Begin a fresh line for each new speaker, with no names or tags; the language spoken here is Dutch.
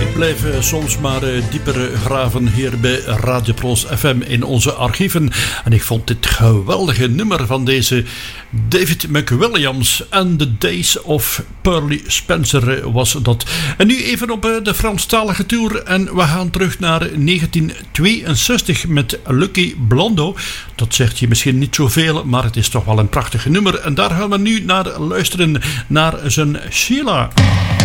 Blijven soms maar dieper graven hier bij Radio Pros FM in onze archieven. En ik vond dit geweldige nummer van deze David McWilliams. And the Days of Pearly Spencer was dat. En nu even op de Franstalige tour. En we gaan terug naar 1962 met Lucky Blondo. Dat zegt je misschien niet zoveel, maar het is toch wel een prachtig nummer. En daar gaan we nu naar luisteren, naar zijn Sheila.